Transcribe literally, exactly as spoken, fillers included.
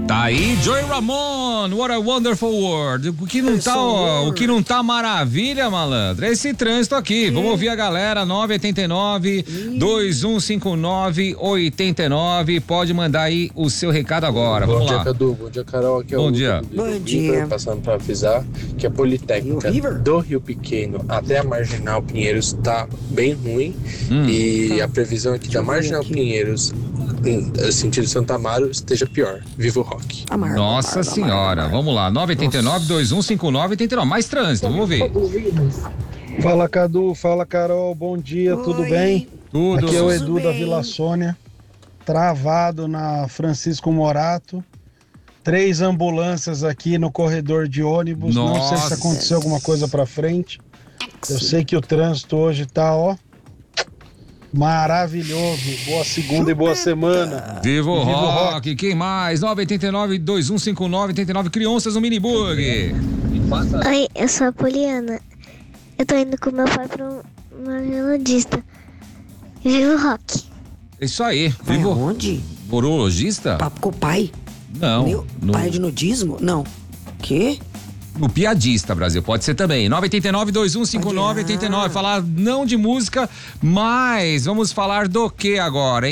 Tá aí, Joey Ramone, What a Wonderful World. O que não tá, ó, o que não tá maravilha, malandro, é esse trânsito aqui. Vamos ouvir a galera, nove oito nove, dois um cinco nove, oito nove. Pode mandar aí o seu recado agora. Vamos Bom lá. dia, Cadu. Bom dia, Carol. Aqui é Bom o dia. Lucas do Bom Rio dia. River, passando para avisar que a Politécnica Rio River? do Rio Pequeno até a Marginal Pinheiros tá bem ruim. Hum. E a previsão é que da eu ver Marginal aqui. Pinheiros, em sentido Santa Amaro, esteja pior. Viva o rock. Amargo, Nossa amargo, senhora, amargo, amargo. vamos lá, nove oito nove, dois um cinco nove, oito nove. Mais trânsito, vamos ver. Fala, Cadu. Fala, Carol. Bom dia, tudo Oi. bem? Tudo. Aqui é o Tudo Edu da bem. Vila Sônia, travado na Francisco Morato. Três ambulâncias aqui no corredor de ônibus. Não sei Nossa. se aconteceu alguma coisa pra frente. Eu sei que o trânsito hoje tá, ó, maravilhoso. Boa segunda e boa semana. Viva o Viva o rock. Quem mais? nove oito nove, dois um cinco nove, oito nove. Crianças no Minibug. Oi, eu sou a Poliana. Eu tô indo com meu pai pra um- uma melodista. Viva o rock. É isso aí. Vai Viva o aonde? urologista? Papo com o pai? Não. Meu, No, pai de nudismo? Não. Quê? no piadista, Brasil. Pode ser também. nove oito nove, dois um cinco nove, oito nove. Falar não de música, mas vamos falar do que agora, hein?